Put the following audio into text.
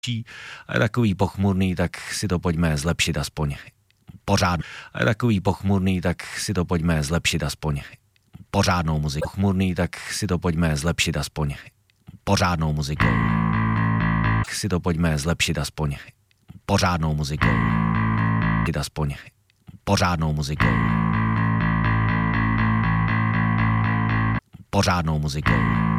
a je takový pochmurný, tak si to pojďme zlepšit aspoň pořád. A je takový pochmurný, tak si to pojďme zlepšit aspoň pořádnou muzikou. Pochmurný, tak si to pojďme zlepšit aspoň pořádnou muzikou. Si to pojďme zlepšit aspoň pořádnou muzikou. Aspoň pořádnou muzikou. Pořádnou muzikou.